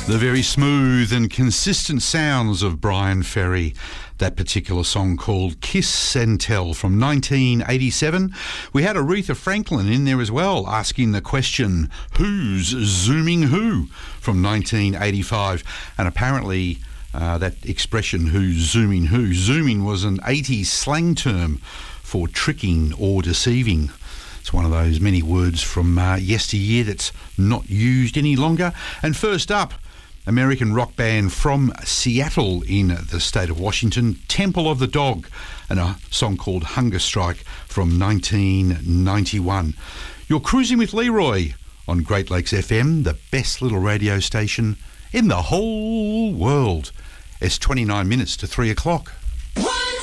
The very smooth and consistent sounds of Brian Ferry. That particular song called Kiss and Tell from 1987. We had Aretha Franklin in there as well, asking the question, who's zooming who? From 1985. And apparently that expression, who's zooming who? Zooming was an 80s slang term for tricking or deceiving. It's one of those many words from yesteryear that's not used any longer. And first up, American rock band from Seattle in the state of Washington, Temple of the Dog, and a song called Hunger Strike from 1991. You're cruising with Leroy on Great Lakes FM, the best little radio station in the whole world. It's 29 minutes to 3 o'clock.